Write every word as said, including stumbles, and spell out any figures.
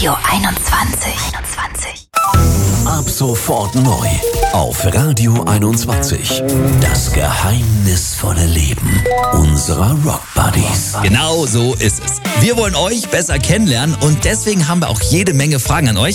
Radio einundzwanzig. einundzwanzig. Ab sofort neu auf Radio einundzwanzig. Das geheimnisvolle Leben unserer Rock Buddies. Genau so ist es. Wir wollen euch besser kennenlernen und deswegen haben wir auch jede Menge Fragen an euch.